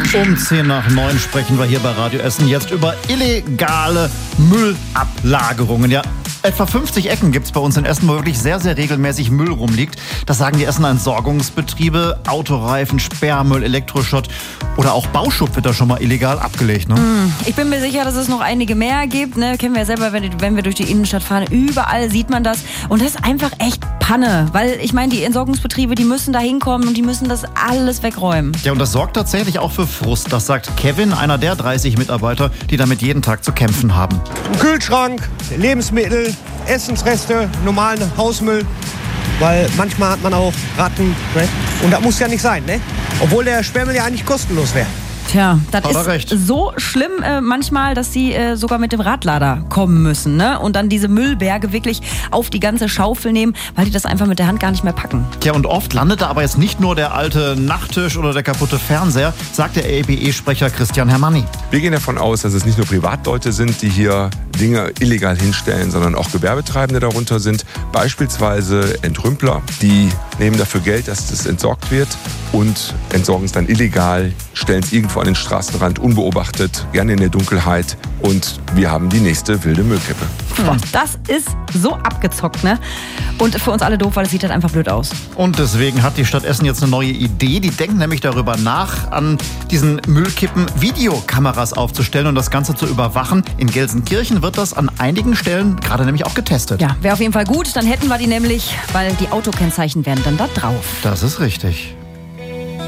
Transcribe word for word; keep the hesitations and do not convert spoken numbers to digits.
Um zehn nach neun sprechen wir hier bei Radio Essen jetzt über illegale Müllablagerungen. Ja, etwa fünfzig Ecken gibt es bei uns in Essen, wo wirklich sehr, sehr regelmäßig Müll rumliegt. Das sagen die Essener Entsorgungsbetriebe. Autoreifen, Sperrmüll, Elektroschrott oder auch Bauschutt wird da schon mal illegal abgelegt. Ne? Ich bin mir sicher, dass es noch einige mehr gibt. Ne? Kennen wir ja selber, wenn, wenn wir durch die Innenstadt fahren. Überall sieht man das. Und das ist einfach echt Panne. Weil ich meine, die Entsorgungsbetriebe, die müssen da hinkommen und die müssen das alles wegräumen. Ja, und das sorgt tatsächlich auch für Frust. Das sagt Kevin, einer der dreißig Mitarbeiter, die damit jeden Tag zu kämpfen haben. Kühlschrank, Lebensmittel, Essensreste, normalen Hausmüll. Weil manchmal hat man auch Ratten. Ne? Und das muss ja nicht sein, ne? Obwohl der Sperrmüll ja eigentlich kostenlos wäre. Tja, das Hat er ist recht. so schlimm äh, manchmal, dass sie äh, sogar mit dem Radlader kommen müssen, ne? Und dann diese Müllberge wirklich auf die ganze Schaufel nehmen, weil die das einfach mit der Hand gar nicht mehr packen. Tja, und oft landet da aber jetzt nicht nur der alte Nachttisch oder der kaputte Fernseher, sagt der R B E-Sprecher Christian Hermanni. Wir gehen davon aus, dass es nicht nur Privatleute sind, die hier Dinge illegal hinstellen, sondern auch Gewerbetreibende darunter sind. Beispielsweise Entrümpler, die nehmen dafür Geld, dass das entsorgt wird und entsorgen es dann illegal, stellen es irgendwo an den Straßenrand, unbeobachtet, gerne in der Dunkelheit. Und wir haben die nächste wilde Müllkippe. Hm, das ist so abgezockt, ne? Und für uns alle doof, weil es sieht halt einfach blöd aus. Und deswegen hat die Stadt Essen jetzt eine neue Idee. Die denkt nämlich darüber nach, an diesen Müllkippen Videokameras aufzustellen und das Ganze zu überwachen. In Gelsenkirchen wird das an einigen Stellen gerade nämlich auch getestet. Ja, wäre auf jeden Fall gut. Dann hätten wir die nämlich, weil die Autokennzeichen wären dann da drauf. Das ist richtig.